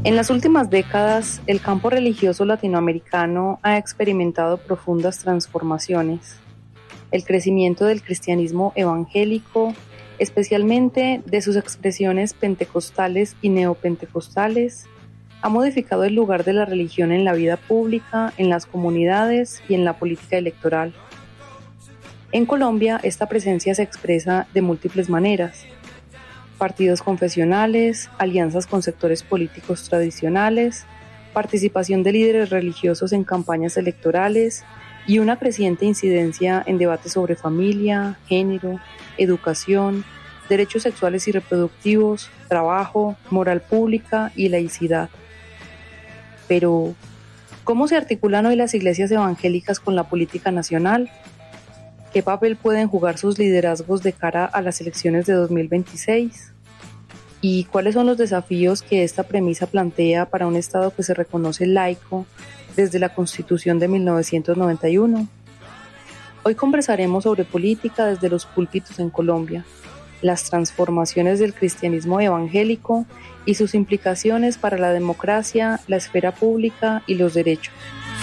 En las últimas décadas, el campo religioso latinoamericano ha experimentado profundas transformaciones. El crecimiento del cristianismo evangélico, especialmente de sus expresiones pentecostales y neopentecostales, ha modificado el lugar de la religión en la vida pública, en las comunidades y en la política electoral. En Colombia, esta presencia se expresa de múltiples maneras: partidos confesionales, alianzas con sectores políticos tradicionales, participación de líderes religiosos en campañas electorales y una creciente incidencia en debates sobre familia, género, educación, derechos sexuales y reproductivos, trabajo, moral pública y laicidad. Pero, ¿cómo se articulan hoy las iglesias evangélicas con la política nacional? ¿Qué papel pueden jugar sus liderazgos de cara a las elecciones de 2026? ¿Y cuáles son los desafíos que esta premisa plantea para un Estado que se reconoce laico desde la Constitución de 1991? Hoy conversaremos sobre política desde los púlpitos en Colombia, las transformaciones del cristianismo evangélico y sus implicaciones para la democracia, la esfera pública y los derechos.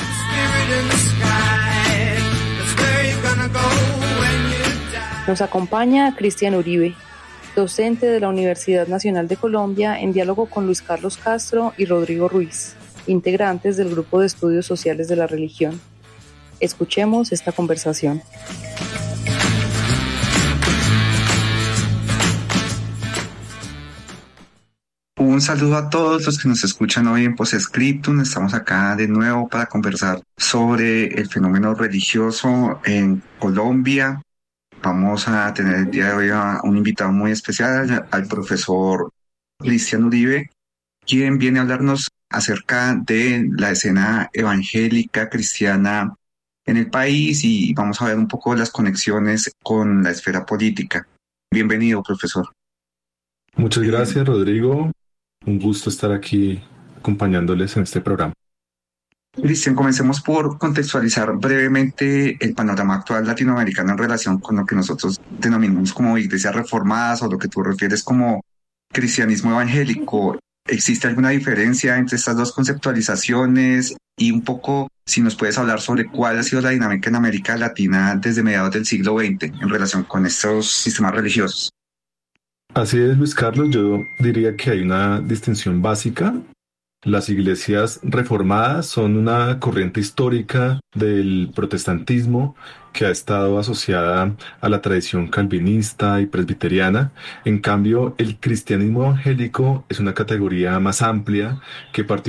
Nos acompaña Cristian Uribe, docente de la Universidad Nacional de Colombia, en diálogo con Luis Carlos Castro y Rodrigo Ruiz, integrantes del Grupo de Estudios Sociales de la Religión. Escuchemos esta conversación. Un saludo a todos los que nos escuchan hoy en Postscriptum. Estamos acá de nuevo para conversar sobre el fenómeno religioso en Colombia. Vamos a tener el día de hoy a un invitado muy especial, al profesor Cristian Uribe, quien viene a hablarnos acerca de la escena evangélica cristiana en el país, y vamos a ver un poco las conexiones con la esfera política. Bienvenido, profesor. Muchas gracias, Rodrigo. Un gusto estar aquí acompañándoles en este programa. Cristian, comencemos por contextualizar brevemente el panorama actual latinoamericano en relación con lo que nosotros denominamos como iglesias reformadas o lo que tú refieres como cristianismo evangélico. ¿Existe alguna diferencia entre estas dos conceptualizaciones? Y un poco, si nos puedes hablar sobre cuál ha sido la dinámica en América Latina desde mediados del siglo XX en relación con estos sistemas religiosos. Así es, Luis Carlos. Yo diría que hay una distinción básica. Las iglesias reformadas son una corriente histórica del protestantismo que ha estado asociada a la tradición calvinista y presbiteriana. En cambio, el cristianismo evangélico es una categoría más amplia que